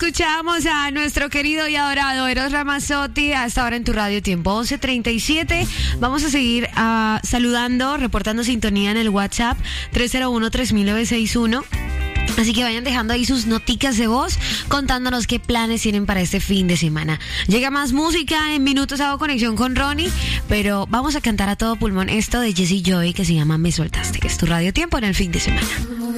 escuchamos a nuestro querido y adorado Eros Ramazzotti hasta ahora en tu radio tiempo 11:37. Vamos a seguir saludando, reportando sintonía en el WhatsApp 301-3961. Así que vayan dejando ahí sus noticas de voz contándonos qué planes tienen para este fin de semana. Llega más música, en minutos hago conexión con Ronnie, pero vamos a cantar a todo pulmón esto de Jessie Joy que se llama Me Soltaste, que es tu radio tiempo en el fin de semana.